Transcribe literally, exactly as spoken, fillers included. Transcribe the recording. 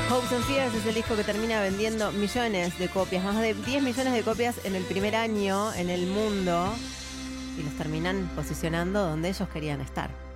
Hopes and Fears es el disco que termina vendiendo millones de copias, más de diez millones de copias en el primer año en el mundo, y los terminan posicionando donde ellos querían estar.